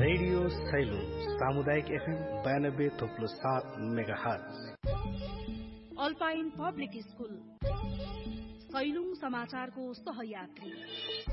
Radio salon सामुदायिक FM 92.7 megahertz. Alpine public school Sailung समाचारको सहयात्री।